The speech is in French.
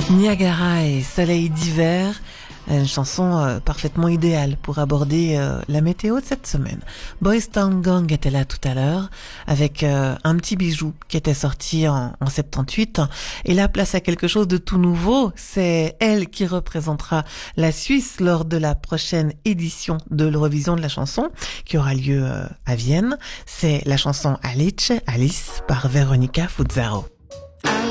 Niagara et Soleil d'hiver, une chanson parfaitement idéale pour aborder la météo de cette semaine. Boys Town Gang était là tout à l'heure avec un petit bijou qui était sorti en 78 et là place à quelque chose de tout nouveau. C'est elle qui représentera la Suisse lors de la prochaine édition de l'Eurovision de la chanson qui aura lieu à Vienne. C'est la chanson Alice par Veronica Fuzzaro.